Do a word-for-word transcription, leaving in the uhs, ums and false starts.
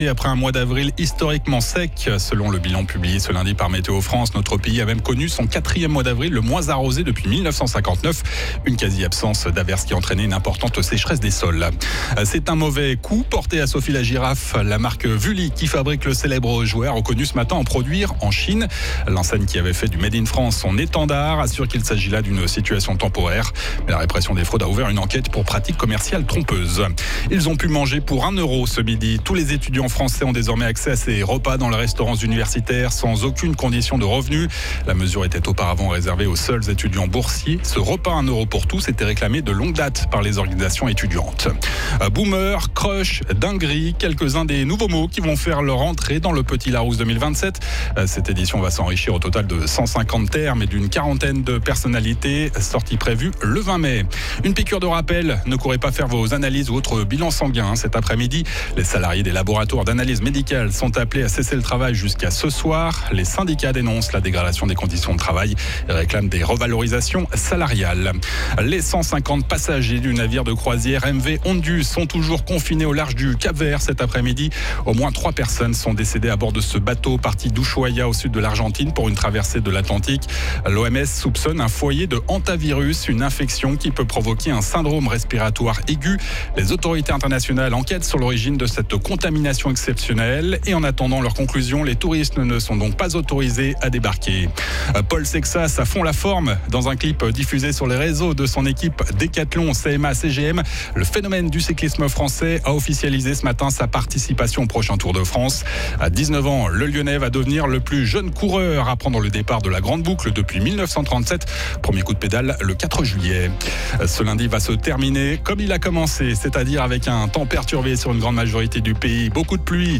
Et après un mois d'avril historiquement sec, selon le bilan publié ce lundi par Météo France, notre pays a même connu son quatrième mois d'avril le moins arrosé depuis mille neuf cent cinquante-neuf. Une quasi-absence d'averses qui a entraîné une importante sécheresse des sols. C'est un mauvais coup porté à Sophie la girafe. La marque Vully, qui fabrique le célèbre jouet, a reconnu ce matin en produire en Chine. L'enseigne qui avait fait du Made in France son étendard assure qu'il s'agit là d'une situation temporaire. Mais la répression des fraudes a ouvert une enquête pour pratiques commerciales trompeuses. Ils ont pu manger pour un euro ce midi. Tous les étudiants français ont désormais accès à ces repas dans les restaurants universitaires sans aucune condition de revenu. La mesure était auparavant réservée aux seuls étudiants boursiers. Ce repas un euro pour tous était réclamé de longue date par les organisations étudiantes. Boomer, crush, dinguerie, quelques-uns des nouveaux mots qui vont faire leur entrée dans le Petit Larousse deux mille vingt-sept. Cette édition va s'enrichir au total de cent cinquante termes et d'une quarantaine de personnalités, sortie prévue le vingt mai. Une piqûre de rappel, ne courez pas faire vos analyses ou autres bilans sanguins. Cet après-midi, les salariés des laboratoires d'analyse médicale sont appelés à cesser le travail jusqu'à ce soir. Les syndicats dénoncent la dégradation des conditions de travail et réclament des revalorisations salariales. Les cent cinquante passagers du navire de croisière M V Ondu sont toujours confinés au large du Cap-Vert cet après-midi. Au moins trois personnes sont décédées à bord de ce bateau parti d'Ushuaia au sud de l'Argentine pour une traversée de l'Atlantique. L'O M S soupçonne un foyer de hantavirus, une infection qui peut provoquer un syndrome respiratoire aigu. Les autorités internationales enquêtent sur l'origine de cette contamination exceptionnelle et en attendant leur conclusion, les touristes ne sont donc pas autorisés à débarquer. Paul Sexas à fond la forme dans un clip diffusé sur les réseaux de son équipe Décathlon C M A C G M. Le phénomène du cyclisme français a officialisé ce matin sa participation au prochain Tour de France. À dix-neuf ans, le Lyonnais va devenir le plus jeune coureur à prendre le départ de la Grande Boucle depuis mille neuf cent trente-sept. Premier coup de pédale le quatre juillet. Ce lundi va se terminer comme il a commencé, c'est-à-dire avec un temps perturbé sur une grande majorité du pays. Beaucoup de pluie.